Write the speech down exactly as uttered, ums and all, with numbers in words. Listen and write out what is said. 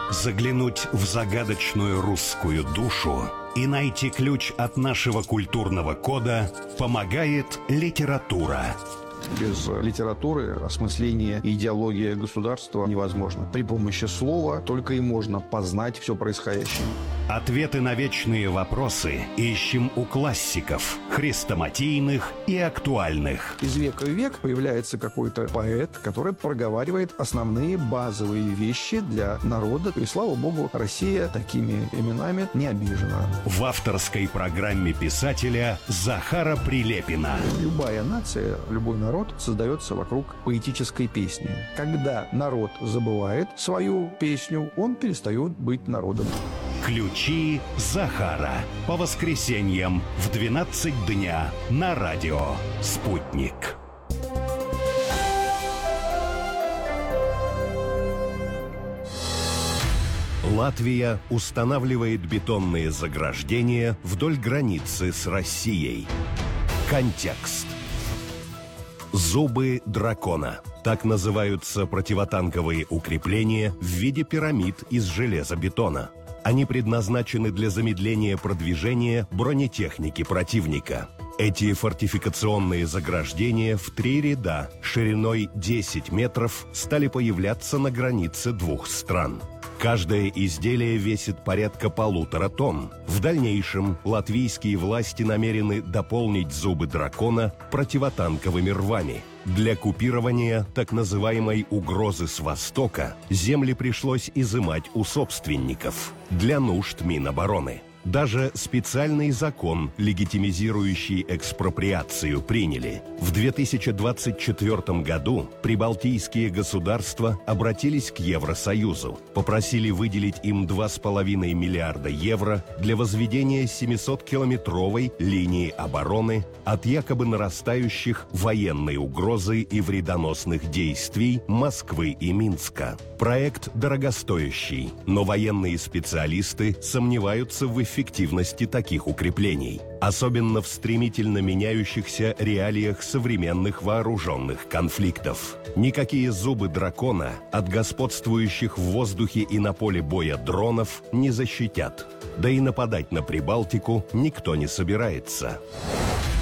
Заглянуть в загадочную русскую душу и найти ключ от нашего культурного кода помогает литература. Без литературы осмысление и идеология государства невозможно. При помощи слова только и можно познать все происходящее. Ответы на вечные вопросы ищем у классиков, хрестоматийных и актуальных. Из века в век появляется какой-то поэт, который проговаривает основные базовые вещи для народа. И, слава богу, Россия такими именами не обижена. В авторской программе писателя Захара Прилепина. Любая нация, любой народ создается вокруг поэтической песни. Когда народ забывает свою песню, он перестает быть народом. Ключи Захара. По воскресеньям в двенадцать дня на радио «Спутник». Латвия устанавливает бетонные заграждения вдоль границы с Россией. Контекст. Зубы дракона. Так называются противотанковые укрепления в виде пирамид из железобетона. Они предназначены для замедления продвижения бронетехники противника. Эти фортификационные заграждения в три ряда шириной десять метров стали появляться на границе двух стран. Каждое изделие весит порядка полутора тонн. В дальнейшем латвийские власти намерены дополнить зубы дракона противотанковыми рвами. Для купирования так называемой угрозы с востока земли пришлось изымать у собственников для нужд Минобороны. Даже специальный закон, легитимизирующий экспроприацию, приняли. В две тысячи двадцать четвёртом году прибалтийские государства обратились к Евросоюзу, попросили выделить им два с половиной миллиарда евро для возведения семисоткилометровой линии обороны от якобы нарастающих военной угрозы и вредоносных действий Москвы и Минска. Проект дорогостоящий, но военные специалисты сомневаются в эффективности таких укреплений, особенно в стремительно меняющихся реалиях современных вооруженных конфликтов. Никакие зубы дракона от господствующих в воздухе и на поле боя дронов не защитят. Да и нападать на Прибалтику никто не собирается.